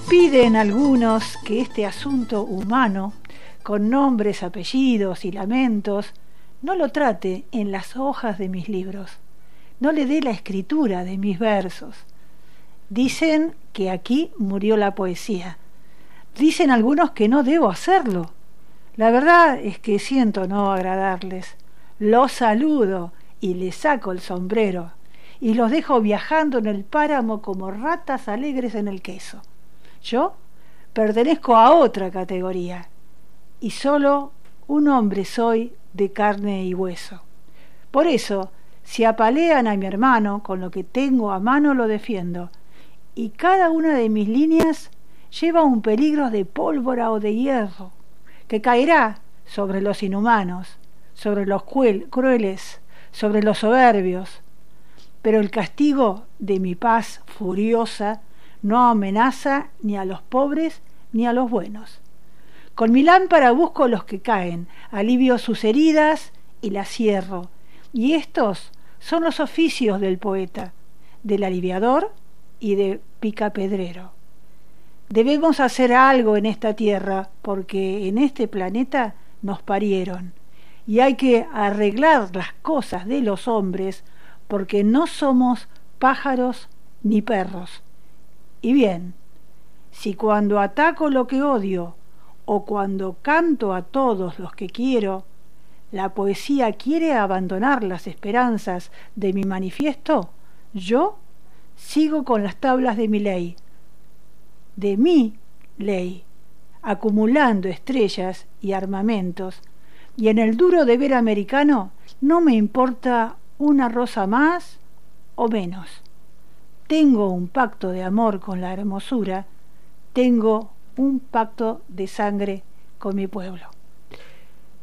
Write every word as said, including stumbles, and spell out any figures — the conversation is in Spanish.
Piden algunos que este asunto humano, con nombres, apellidos y lamentos, no lo trate en las hojas de mis libros, no le dé la escritura de mis versos. Dicen que aquí murió la poesía. Dicen algunos que no debo hacerlo. La verdad es que siento no agradarles. Los saludo y les saco el sombrero y los dejo viajando en el páramo como ratas alegres en el queso. Yo pertenezco a otra categoría y solo un hombre soy de carne y hueso. Por eso, si apalean a mi hermano, con lo que tengo a mano lo defiendo, y cada una de mis líneas lleva un peligro de pólvora o de hierro, que caerá sobre los inhumanos, sobre los crueles, sobre los soberbios. Pero el castigo de mi paz furiosa no amenaza ni a los pobres ni a los buenos. Con mi lámpara busco los que caen, alivio sus heridas y las cierro. Y estos son los oficios del poeta, del aliviador y de picapedrero. Debemos hacer algo en esta tierra, porque en este planeta nos parieron, y hay que arreglar las cosas de los hombres, porque no somos pájaros ni perros. Y bien, si cuando ataco lo que odio, o cuando canto a todos los que quiero, la poesía quiere abandonar las esperanzas de mi manifiesto, yo sigo con las tablas de mi ley, de mi ley, acumulando estrellas y armamentos, y en el duro deber americano no me importa una rosa más o menos. Tengo un pacto de amor con la hermosura, tengo un pacto de sangre con mi pueblo.